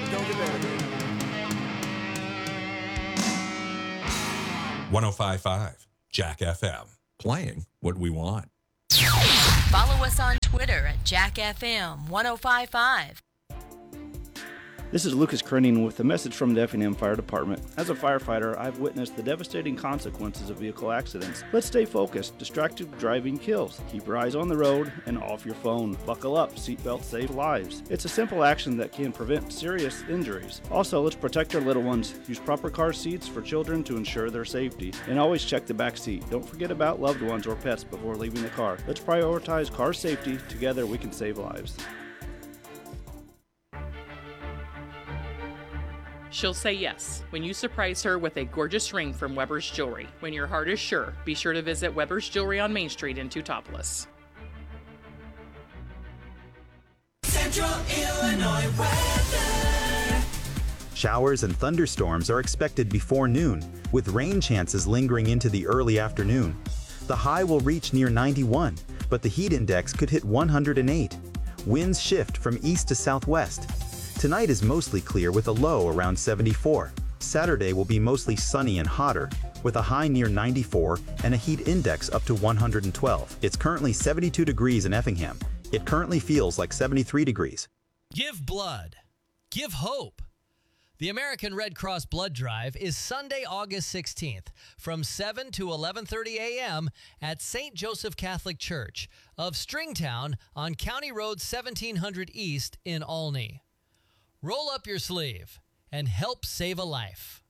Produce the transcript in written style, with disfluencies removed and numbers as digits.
Don't get better, baby. 105.5 Jack FM. Playing what we want. Follow us on Twitter at JackFM 1055. This is Lucas Krenning with a message from the Effingham Fire Department. As a firefighter, I've witnessed the devastating consequences of vehicle accidents. Let's stay focused. Distracted driving kills. Keep your eyes on the road and off your phone. Buckle up. Seatbelts save lives. It's a simple action that can prevent serious injuries. Also, let's protect our little ones. Use proper car seats for children to ensure their safety. And always check the back seat. Don't forget about loved ones or pets before leaving the car. Let's prioritize car safety. Together, we can save lives. She'll say yes when you surprise her with a gorgeous ring from Weber's Jewelry. When your heart is sure, be sure to visit Weber's Jewelry on Main Street in Teutopolis. Central Illinois weather. Showers and thunderstorms are expected before noon, with rain chances lingering into the early afternoon. The high will reach near 91, but the heat index could hit 108. Winds shift from east to southwest. Tonight is mostly clear with a low around 74. Saturday will be mostly sunny and hotter, with a high near 94 and a heat index up to 112. It's currently 72 degrees in Effingham. It currently feels like 73 degrees. Give blood. Give hope. The American Red Cross Blood Drive is Sunday, August 16th from 7 to 11:30 a.m. at St. Joseph Catholic Church of Stringtown on County Road 1700 East in Olney. Roll up your sleeve and help save a life.